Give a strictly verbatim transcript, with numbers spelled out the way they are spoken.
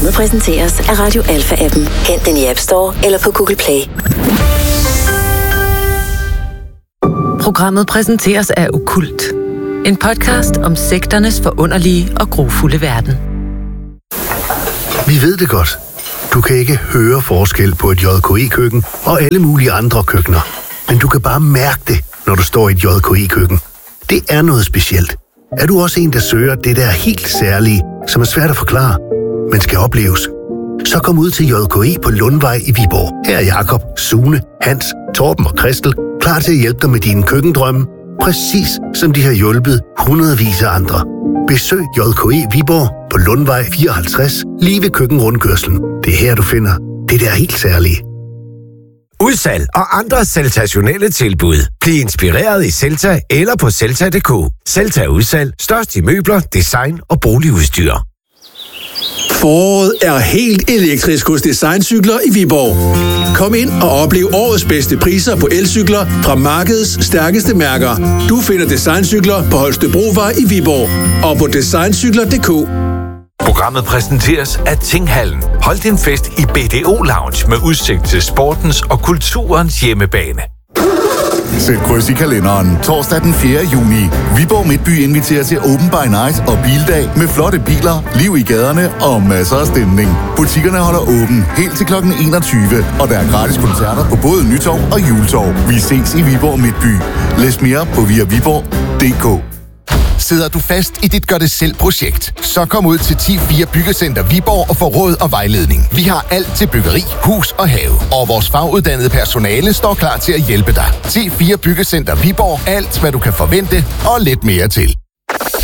Programmet præsenteres af Radio Alpha-appen. Hent den i App Store eller på Google Play. Programmet præsenteres af Okkult. En podcast om sekternes forunderlige og grufulde verden. Vi ved det godt. Du kan ikke høre forskel på et J K E-køkken og alle mulige andre køkkener. Men du kan bare mærke det, når du står i et J K E-køkken. Det er noget specielt. Er du også en, der søger det der helt særlige, som er svært at forklare, men skal opleves? Så kom ud til J K E på Lundvej i Viborg. Her er Jakob, Sune, Hans, Torben og Christel klar til at hjælpe dig med dine køkkendrømme, præcis som de har hjulpet hundredvis af andre. Besøg J K E Viborg på Lundvej fireoghalvtreds, lige ved køkkenrundkørslen. Det er her, du finder det der helt særlige. Udsalg og andre sensationelle tilbud. Bliv inspireret i Celta eller på Celta punktum d k. Celta Udsalg. Størst i møbler, design og boligudstyr. Foråret er helt elektrisk hos Designcykler i Viborg. Kom ind og oplev årets bedste priser på elcykler fra markedets stærkeste mærker. Du finder Designcykler på Holstebrovej i Viborg og på designcykler punktum d k. Programmet præsenteres af Tinghallen. Hold din fest i B D O Lounge med udsigt til sportens og kulturens hjemmebane. Sæt kryds i kalenderen. Torsdag den fjerde juni. Viborg Midtby inviterer til Open by Night og bildag med flotte biler, liv i gaderne og masser af stemning. Butikkerne holder åben helt til klokken enogtyve, og der er gratis koncerter på både Nytorv og Juletorv. Vi ses i Viborg Midtby. Læs mere på via viborg punktum d k. Sidder du fast i dit gør-det-selv-projekt? Så kom ud til ti fire Byggecenter Viborg og få råd og vejledning. Vi har alt til byggeri, hus og have. Og vores faguddannede personale står klar til at hjælpe dig. ti fire Byggecenter Viborg. Alt, hvad du kan forvente og lidt mere til.